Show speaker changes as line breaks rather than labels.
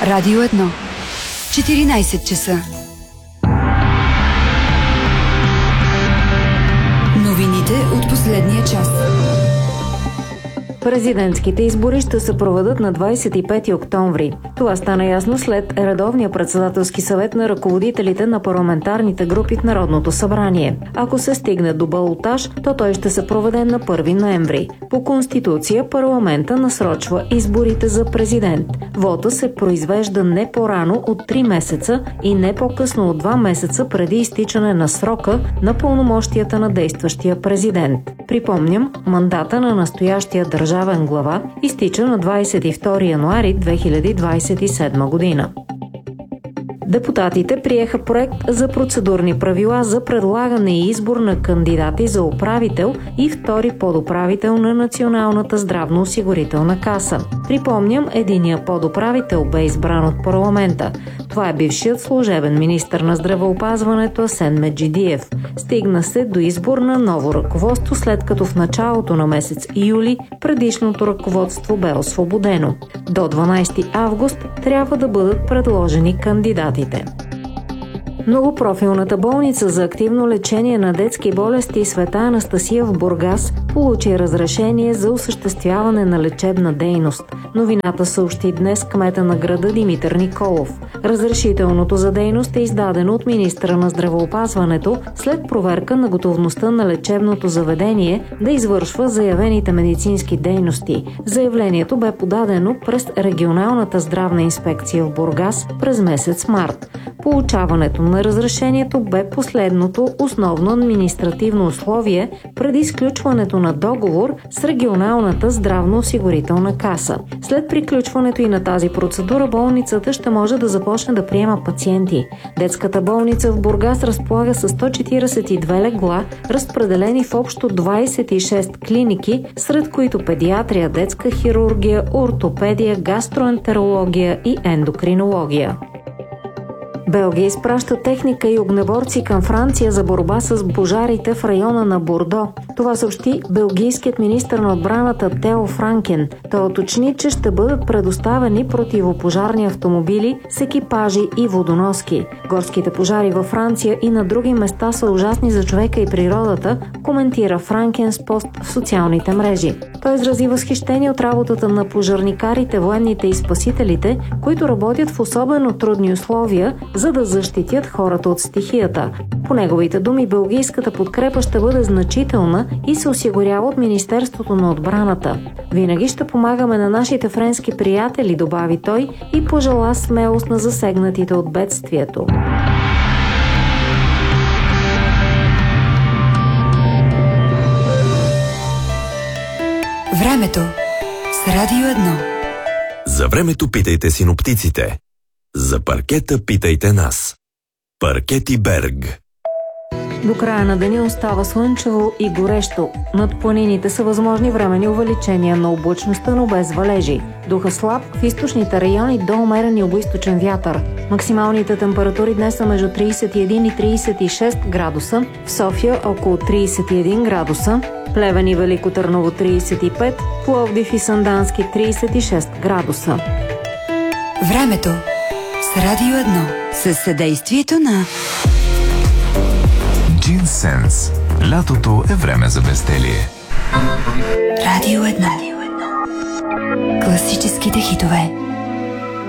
Радио 1. 14 часа. Новините от последния час.
Президентските избори ще се проведат на 25 октомври. Това стана ясно след редовния председателски съвет на ръководителите на парламентарните групи в Народното събрание. Ако се стигне до балотаж, то той ще се проведе на 1 ноември. По Конституция парламента насрочва изборите за президент. Вота се произвежда не по-рано от 3 месеца и не по-късно от 2 месеца преди изтичане на срока на пълномощията на действащия президент. Припомням, мандата на настоящия държавен глава изтича на 22 януари 2027 година. Депутатите приеха проект за процедурни правила за предлагане и избор на кандидати за управител и втори подуправител на Националната здравноосигурителна каса. Припомням, единият подуправител бе избран от парламента. Това е бившият служебен министър на здравеопазването Асен Меджидиев. Стигна се до избор на ново ръководство, след като в началото на месец юли предишното ръководство бе освободено. До 12 август трябва да бъдат предложени кандидатите. Многопрофилната болница за активно лечение на детски болести Света Анастасия в Бургас получи разрешение за осъществяване на лечебна дейност. Новината съобщи днес кмета на града Димитър Николов. Разрешителното за дейност е издадено от министъра на здравеопазването след проверка на готовността на лечебното заведение да извършва заявените медицински дейности. Заявлението бе подадено през регионалната здравна инспекция в Бургас през месец март. Получаването на разрешението бе последното основно административно условие преди изключването на договор с регионалната здравноосигурителна каса. След приключването и на тази процедура, болницата ще може да започне да приема пациенти. Детската болница в Бургас разполага с 142 легла, разпределени в общо 26 клиники, сред които педиатрия, детска хирургия, ортопедия, гастроентерология и ендокринология. Белгия изпраща техника и огнеборци към Франция за борба с пожарите в района на Бордо. Това съобщи белгийският министър на отбраната Тео Франкен. Той уточни, че ще бъдат предоставени противопожарни автомобили с екипажи и водоноски. Горските пожари във Франция и на други места са ужасни за човека и природата, коментира Франкен с пост в социалните мрежи. Той изрази възхищение от работата на пожарникарите, военните и спасителите, които работят в особено трудни условия, за да защитят хората от стихията. По неговите думи, белгийската подкрепа ще бъде значителна и се осигурява от Министерството на отбраната. Винаги ще помагаме на нашите френски приятели, добави той и пожела смелост на засегнатите от бедствието.
Времето с Радио 1.
За времето питайте синоптиците. За паркета питайте нас. Паркети Берг.
До края на деня остава слънчево и горещо. Над планините са възможни временни увеличения на облачността, но без валежи. Духа слаб в източните райони до умерен югоизточен вятър. Максималните температури днес са между 31 и 36 градуса. В София около 31 градуса. Плевен и Велико Търново 35. Пловдив и Сандански 36 градуса.
Времето с Радио 1. Със съдействието на
Джинсенс. Лятото е време за безделие.
Радио 1. Класическите хитове.